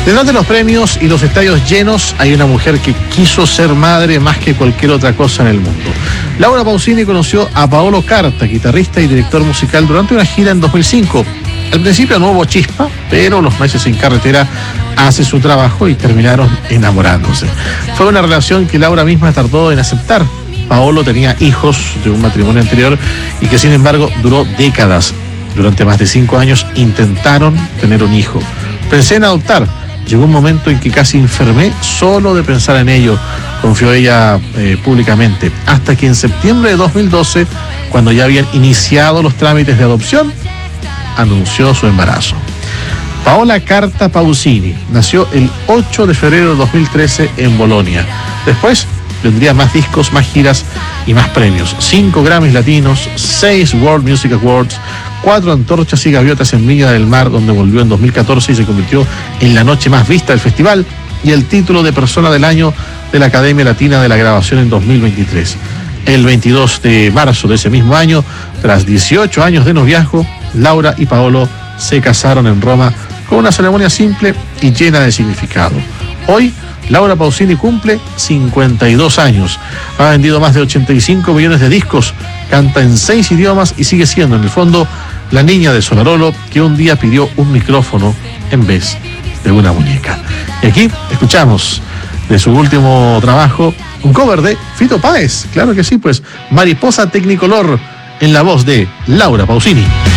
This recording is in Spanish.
Detrás de los premios y los estadios llenos hay una mujer que quiso ser madre más que cualquier otra cosa en el mundo. Laura Pausini conoció a Paolo Carta, guitarrista y director musical, durante una gira en 2005. Al principio no hubo chispa, pero los meses en carretera hace su trabajo y terminaron enamorándose. Fue una relación que Laura misma tardó en aceptar. Paolo tenía hijos de un matrimonio anterior y que sin embargo duró décadas. Durante más de 5 años intentaron tener un hijo. Pensé en adoptar. Llegó un momento en que casi enfermé solo de pensar en ello, confió ella públicamente. Hasta que en septiembre de 2012, cuando ya habían iniciado los trámites de adopción, anunció su embarazo. Paola Carta Pausini nació el 8 de febrero de 2013 en Bolonia. Después vendría más discos, más giras y más premios. 5 Grammys latinos, 6 World Music Awards, 4 antorchas y gaviotas en Viña del Mar, donde volvió en 2014 y se convirtió en la noche más vista del festival, y el título de Persona del Año de la Academia Latina de la Grabación en 2023. El 22 de marzo de ese mismo año, tras 18 años de noviazgo, Laura y Paolo se casaron en Roma con una ceremonia simple y llena de significado. Hoy, Laura Pausini cumple 52 años. Ha vendido más de 85 millones de discos, canta en 6 idiomas y sigue siendo, en el fondo, la niña de Solarolo que un día pidió un micrófono en vez de una muñeca. Y aquí escuchamos de su último trabajo un cover de Fito Páez. Claro que sí, pues Mariposa Tecnicolor, en la voz de Laura Pausini.